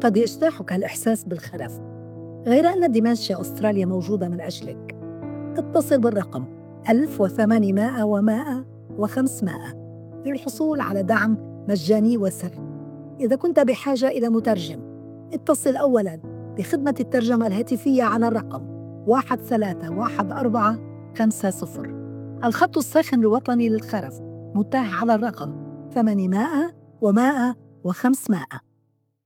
قد يجتاحك الإحساس بالخرف، غير أن دمنشيا أستراليا موجودة من أجلك. اتصل بالرقم 1800 و100 و500 للحصول على دعم مجاني وسري. إذا كنت بحاجة إلى مترجم، اتصل أولاً بخدمة الترجمة الهاتفية على الرقم 131450. الخط الساخن الوطني للخرف متاح على الرقم 800 و100 و500.